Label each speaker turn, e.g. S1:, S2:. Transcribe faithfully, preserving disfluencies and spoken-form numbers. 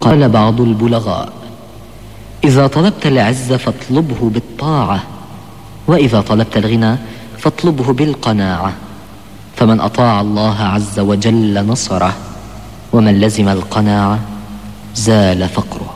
S1: قال بعض البلغاء: إذا طلبت العز فاطلبه بالطاعة، وإذا طلبت الغنى فاطلبه بالقناعة. فمن أطاع الله عز وجل نصره، ومن لزم القناعة زال فقره.